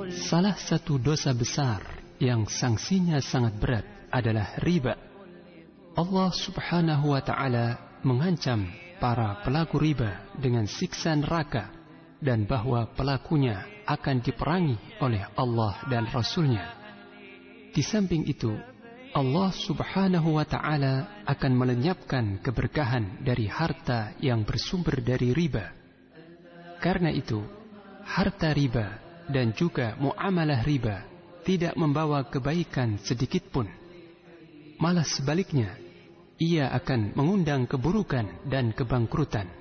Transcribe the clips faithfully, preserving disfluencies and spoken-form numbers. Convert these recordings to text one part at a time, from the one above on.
Salah satu dosa besar yang sanksinya sangat berat adalah riba. Allah Subhanahu wa ta'ala mengancam para pelaku riba dengan siksa neraka dan bahwa pelakunya akan diperangi oleh Allah dan Rasul-Nya. Di samping itu, Allah Subhanahu wa ta'ala akan melenyapkan keberkahan dari harta yang bersumber dari riba. Karena itu, harta riba dan juga muamalah riba tidak membawa kebaikan sedikit pun. Malah sebaliknya, ia akan mengundang keburukan dan kebangkrutan.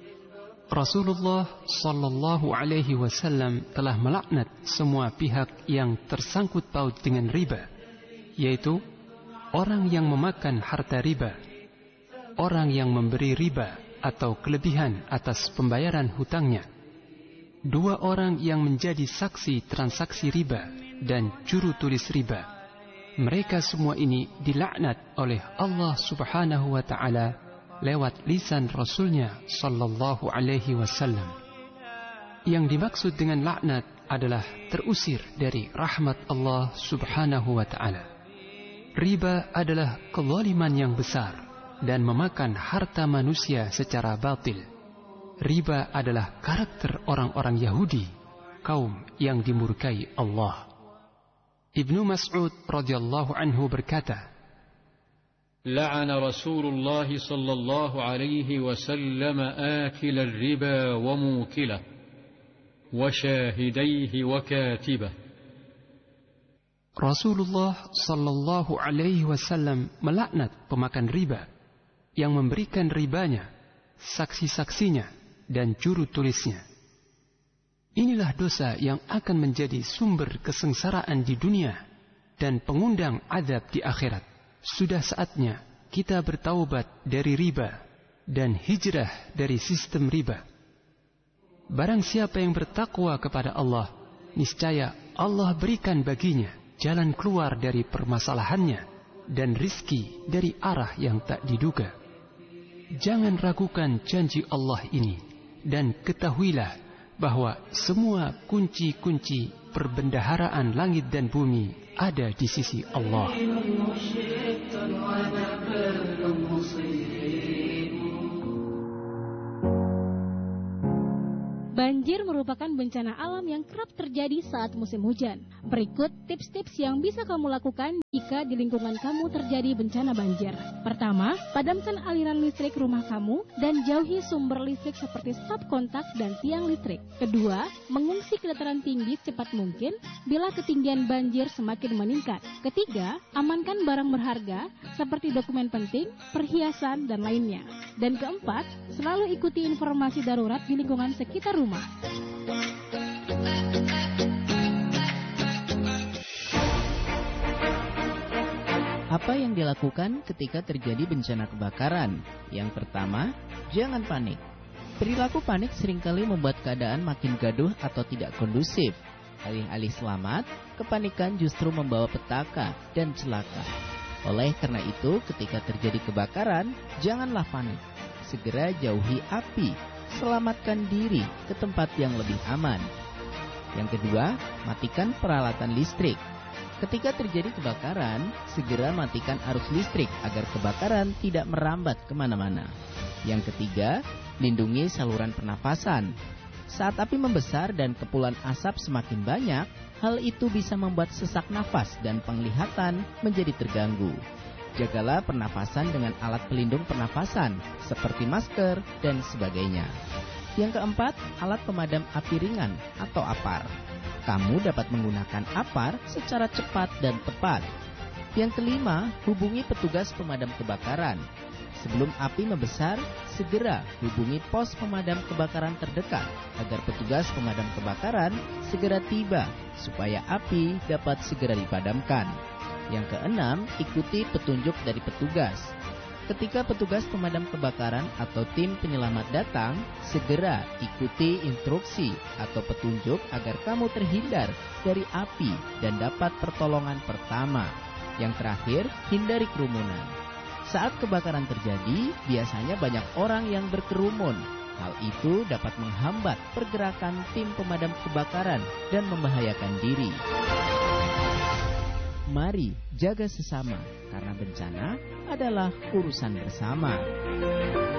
Rasulullah sallallahu alaihi wasallam telah melaknat semua pihak yang tersangkut paut dengan riba, yaitu orang yang memakan harta riba, orang yang memberi riba atau kelebihan atas pembayaran hutangnya, dua orang yang menjadi saksi transaksi riba, dan juru tulis riba. Mereka semua ini dilaknat oleh Allah Subhanahu wa ta'ala lewat lisan Rasulnya sallallahu alaihi wasallam. Yang dimaksud dengan laknat adalah terusir dari rahmat Allah Subhanahu wa ta'ala. Riba adalah kezaliman yang besar dan memakan harta manusia secara batil. Riba adalah karakter orang-orang Yahudi, kaum yang dimurkai Allah. Ibnu Mas'ud radhiyallahu anhu berkata, لعن رسول الله صلى الله عليه وسلم آكل الربا وموكله وشاهديه وكاتبه. Rasulullah sallallahu alaihi wasallam melaknat pemakan riba, yang memberikan ribanya, saksi-saksinya, dan juru tulisnya. Inilah dosa yang akan menjadi sumber kesengsaraan di dunia dan pengundang azab di akhirat. Sudah saatnya kita bertaubat dari riba dan hijrah dari sistem riba. Barang siapa yang bertakwa kepada Allah, niscaya Allah berikan baginya jalan keluar dari permasalahannya dan rizki dari arah yang tak diduga. Jangan ragukan janji Allah ini, dan ketahuilah bahwa semua kunci-kunci perbendaharaan langit dan bumi ada di sisi Allah. Banjir merupakan bencana alam yang kerap terjadi saat musim hujan. Berikut tips-tips yang bisa kamu lakukan jika di lingkungan kamu terjadi bencana banjir. Pertama, padamkan aliran listrik rumah kamu dan jauhi sumber listrik seperti stop kontak dan tiang listrik. Kedua, mengungsi ke dataran tinggi secepat mungkin bila ketinggian banjir semakin meningkat. Ketiga, amankan barang berharga seperti dokumen penting, perhiasan, dan lainnya. Dan keempat, selalu ikuti informasi darurat di lingkungan sekitar rumah. Apa yang dilakukan ketika terjadi bencana kebakaran? Yang pertama, jangan panik. Perilaku panik seringkali membuat keadaan makin gaduh atau tidak kondusif. Alih-alih selamat, kepanikan justru membawa petaka dan celaka. Oleh karena itu, ketika terjadi kebakaran, janganlah panik. Segera jauhi api, selamatkan diri ke tempat yang lebih aman. Yang kedua, matikan peralatan listrik. Ketika terjadi kebakaran, segera matikan arus listrik agar kebakaran tidak merambat kemana-mana. Yang ketiga, lindungi saluran pernafasan. Saat api membesar dan kepulan asap semakin banyak, hal itu bisa membuat sesak nafas dan penglihatan menjadi terganggu. Jagalah pernafasan dengan alat pelindung pernafasan seperti masker dan sebagainya. Yang keempat, alat pemadam api ringan atau apar. Kamu dapat menggunakan apar secara cepat dan tepat. Yang kelima, hubungi petugas pemadam kebakaran. Sebelum api membesar, segera hubungi pos pemadam kebakaran terdekat agar petugas pemadam kebakaran segera tiba supaya api dapat segera dipadamkan. Yang keenam, ikuti petunjuk dari petugas. Ketika petugas pemadam kebakaran atau tim penyelamat datang, segera ikuti instruksi atau petunjuk agar kamu terhindar dari api dan dapat pertolongan pertama. Yang terakhir, hindari kerumunan. Saat kebakaran terjadi, biasanya banyak orang yang berkerumun. Hal itu dapat menghambat pergerakan tim pemadam kebakaran dan membahayakan diri. Mari jaga sesama, karena bencana adalah urusan bersama.